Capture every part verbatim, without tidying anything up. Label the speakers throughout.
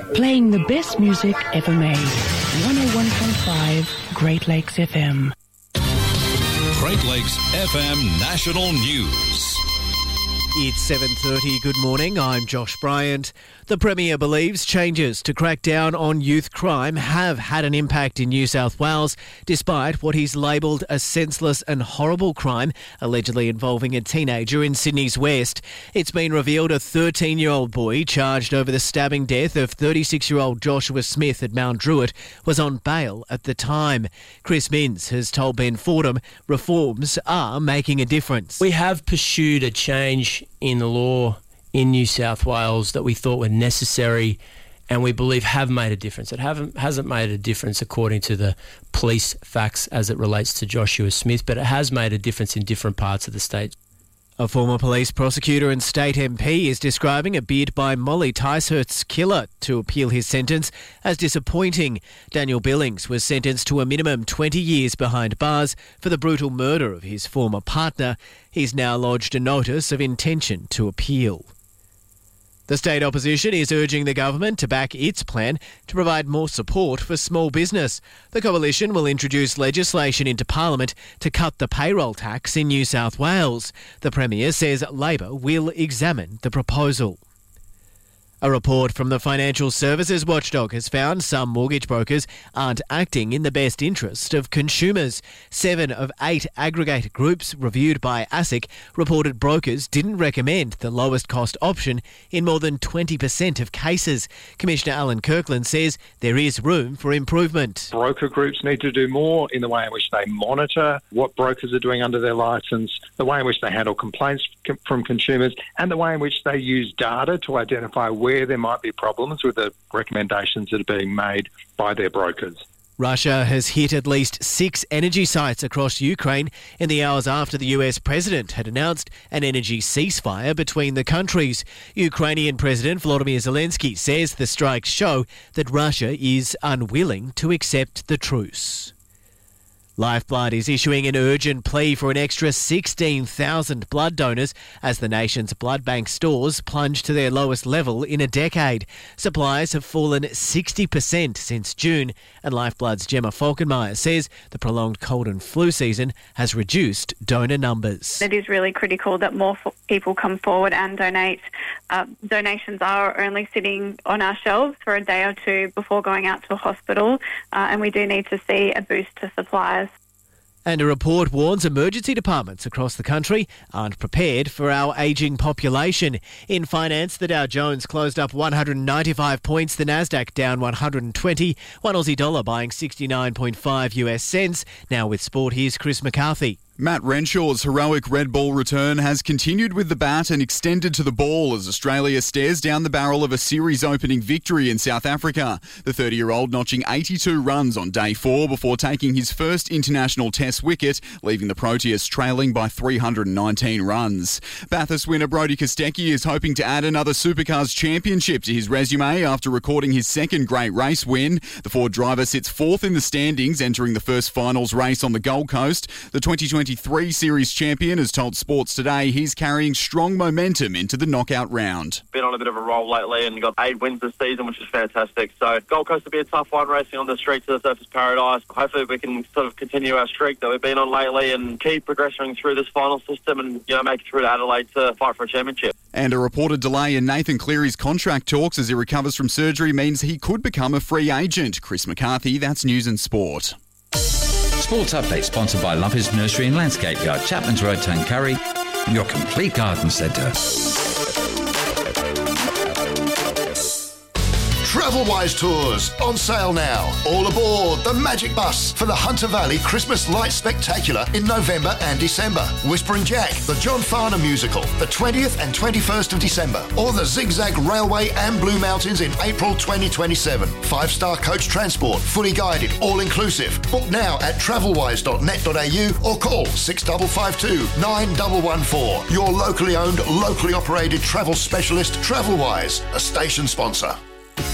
Speaker 1: Playing the best music ever made. one oh one point five Great Lakes F M.
Speaker 2: Great Lakes F M National News.
Speaker 3: It's seven thirty. Good morning. I'm Josh Bryant. The Premier believes changes to crack down on youth crime have had an impact in New South Wales, despite what he's labelled a senseless and horrible crime allegedly involving a teenager in Sydney's West. It's been revealed a thirteen-year-old boy charged over the stabbing death of thirty-six-year-old Joshua Smith at Mount Druitt was on bail at the time. Chris Minns has told Ben Fordham reforms are making a difference.
Speaker 4: We have pursued a change in the law in New South Wales that we thought were necessary and we believe have made a difference. It haven't, hasn't made a difference according to the police facts as it relates to Joshua Smith, but it has made a difference in different parts of the state.
Speaker 3: A former police prosecutor and state M P is describing a bid by Molly Ticehurst's killer to appeal his sentence as disappointing. Daniel Billings was sentenced to a minimum twenty years behind bars for the brutal murder of his former partner. He's now lodged a notice of intention to appeal. The state opposition is urging the government to back its plan to provide more support for small business. The coalition will introduce legislation into Parliament to cut the payroll tax in New South Wales. The Premier says Labor will examine the proposal. A report from the Financial Services Watchdog has found some mortgage brokers aren't acting in the best interest of consumers. Seven of eight aggregate groups reviewed by ASIC reported brokers didn't recommend the lowest cost option in more than twenty percent of cases. Commissioner Alan Kirkland says there is room for improvement.
Speaker 5: Broker groups need to do more in the way in which they monitor what brokers are doing under their licence, the way in which they handle complaints from consumers, and the way in which they use data to identify where where there might be problems with the recommendations that are being made by their brokers.
Speaker 3: Russia has hit at least six energy sites across Ukraine in the hours after the U S president had announced an energy ceasefire between the countries. Ukrainian President Volodymyr Zelensky says the strikes show that Russia is unwilling to accept the truce. Lifeblood is issuing an urgent plea for an extra sixteen thousand blood donors as the nation's blood bank stores plunge to their lowest level in a decade. Supplies have fallen sixty percent since June, and Lifeblood's Gemma Falkenmeyer says the prolonged cold and flu season has reduced donor numbers.
Speaker 6: It is really critical that more f- people come forward and donate. Uh, donations are only sitting on our shelves for a day or two before going out to a hospital, uh, and we do need to see a boost to supplies.
Speaker 3: And a report warns emergency departments across the country aren't prepared for our ageing population. In finance, the Dow Jones closed up one hundred ninety-five points, the Nasdaq down one hundred twenty, one Aussie dollar buying sixty-nine point five U S cents. Now with sport, here's Chris McCarthy.
Speaker 7: Matt Renshaw's heroic red ball return has continued with the bat and extended to the ball as Australia stares down the barrel of a series-opening victory in South Africa. The thirty-year-old notching eighty-two runs on day four before taking his first international test wicket, leaving the Proteas trailing by three hundred nineteen runs. Bathurst winner Brodie Kostecki is hoping to add another Supercars championship to his resume after recording his second great race win. The Ford driver sits fourth in the standings, entering the first finals race on the Gold Coast. The twenty twenty-three Series champion has told Sports Today he's carrying strong momentum into the knockout round.
Speaker 8: Been on a bit of a roll lately and got eight wins this season, which is fantastic. So Gold Coast will be a tough one, racing on the streets of the Surfers Paradise. Hopefully we can sort of continue our streak that we've been on lately and keep progressing through this final system and, you know, make it through to Adelaide to fight for a championship.
Speaker 7: And a reported delay in Nathan Cleary's contract talks as he recovers from surgery means he could become a free agent. Chris McCarthy, that's News and Sport.
Speaker 9: Sports Update sponsored by Lovers Nursery and Landscape Yard, Chapman's Road, Tuncurry, your complete garden centre.
Speaker 10: Travelwise Tours, on sale now. All aboard the Magic Bus for the Hunter Valley Christmas Lights Spectacular in November and December. Whispering Jack, the John Farnham musical, the twentieth and twenty-first of December. Or the Zigzag Railway and Blue Mountains in April twenty twenty-seven. Five-star coach transport, fully guided, all-inclusive. Book now at travelwise dot net dot a u or call six five five two, nine one one four. Your locally owned, locally operated travel specialist, Travelwise, a station sponsor.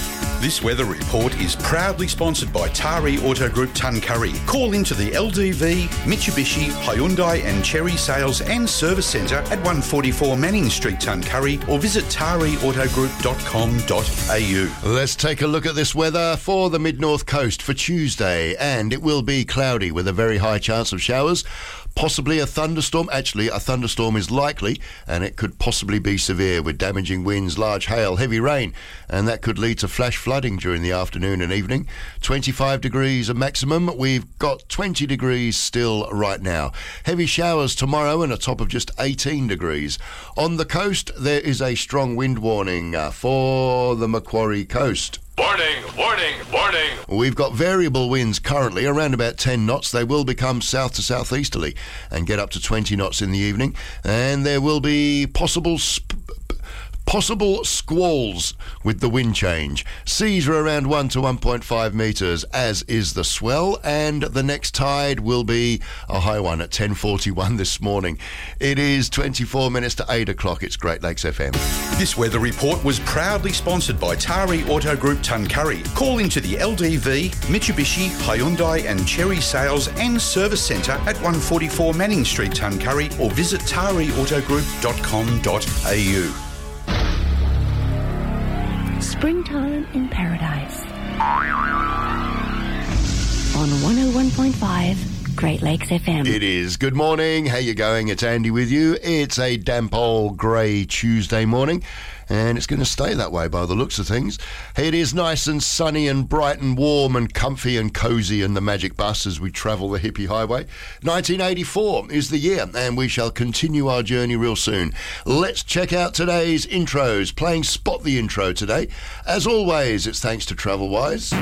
Speaker 11: This weather report is proudly sponsored by Tari Auto Group Tuncurry. Call into the L D V, Mitsubishi, Hyundai and Chery Sales and Service Centre at one forty-four Manning Street, Tuncurry, or visit tari auto group dot com dot a u.
Speaker 10: Let's take a look at this weather for the mid-north coast for Tuesday, and it will be cloudy with a very high chance of showers. Possibly a thunderstorm. Actually, a thunderstorm is likely, and it could possibly be severe with damaging winds, large hail, heavy rain, and that could lead to flash flooding during the afternoon and evening. twenty-five degrees a maximum. We've got twenty degrees still right now. Heavy showers tomorrow and a top of just eighteen degrees. On the coast, there is a strong wind warning uh, for the Macquarie coast.
Speaker 12: Warning, warning, warning.
Speaker 10: We've got variable winds currently around about ten knots. They will become south to southeasterly and get up to twenty knots in the evening. And there will be possible sp- Possible squalls with the wind change. Seas are around one to one point five metres, as is the swell, and the next tide will be a high one at ten forty-one this morning. It is twenty-four minutes to eight o'clock. It's Great Lakes F M.
Speaker 11: This weather report was proudly sponsored by Tari Auto Group Tuncurry. Call into the L D V, Mitsubishi, Hyundai and Chery Sales and Service Centre at one forty-four Manning Street, Tuncurry, or visit tari auto group dot com dot a u.
Speaker 1: Springtime in Paradise. On one oh one point five Great Lakes F M.
Speaker 10: It is. Good morning. How you going? It's Andy with you. It's a damp old grey Tuesday morning, and it's going to stay that way by the looks of things. It is nice and sunny and bright and warm and comfy and cosy in the Magic Bus as we travel the hippie highway. nineteen eighty-four is the year, and we shall continue our journey real soon. Let's check out today's intros. Playing Spot the Intro today. As always, it's thanks to TravelWise.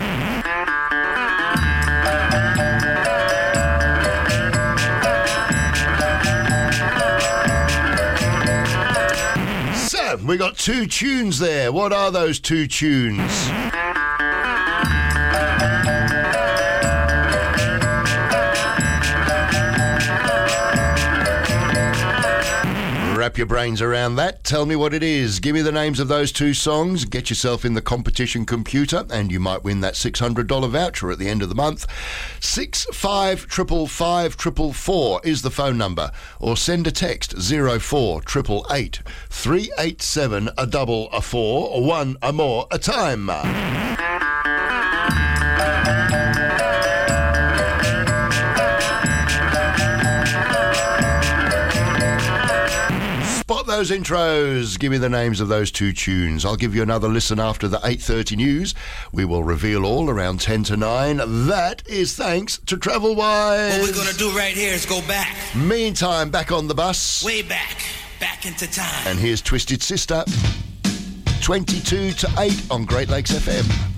Speaker 10: We got two tunes there. What are those two tunes? Wrap your brains around that. Tell me what it is. Give me the names of those two songs. Get yourself in the competition computer and you might win that six hundred dollars voucher at the end of the month. six five five five four four four is the phone number, or send a text zero four eight eight eight three eight seven a double a four, one a more a time. Spot those intros. Give me the names of those two tunes. I'll give you another listen after the eight thirty news. We will reveal all around ten to nine. That is thanks to TravelWise.
Speaker 13: What we're going to do right here is go back.
Speaker 10: Meantime, back on the bus.
Speaker 13: Way back. Back into time.
Speaker 10: And here's Twisted Sister. twenty-two to eight on Great Lakes F M.